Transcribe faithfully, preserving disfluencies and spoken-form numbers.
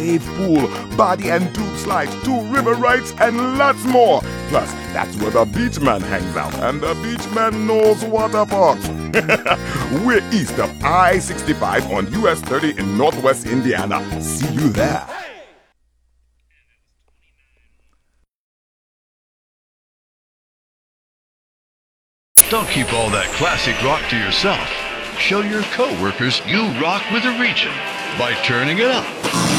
wave pool, body and tube slides, two river rides, and lots more. Plus, that's where the Beachman hangs out, and the Beachman knows water parks. We're east of I sixty-five on U S thirty in Northwest Indiana. See you there. Don't keep all that classic rock to yourself. Show your co-workers you rock with a region by turning it up.